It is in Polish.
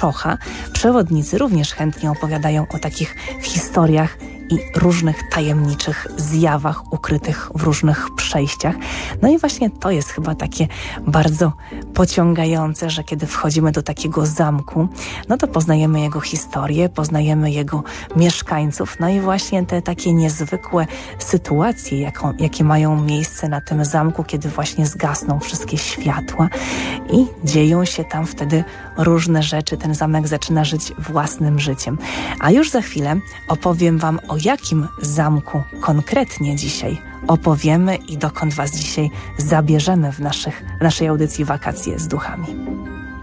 Czocha, przewodnicy również chętnie opowiadają o takich historiach i różnych tajemniczych zjawach ukrytych w różnych przejściach. No i właśnie to jest chyba takie bardzo pociągające, że kiedy wchodzimy do takiego zamku, no to poznajemy jego historię, poznajemy jego mieszkańców, no i właśnie te takie niezwykłe sytuacje, jakie mają miejsce na tym zamku, kiedy właśnie zgasną wszystkie światła i dzieją się tam wtedy różne rzeczy. Ten zamek zaczyna żyć własnym życiem. A już za chwilę opowiem Wam, o jakim zamku konkretnie dzisiaj opowiemy i dokąd Was dzisiaj zabierzemy w naszej audycji Wakacje z duchami.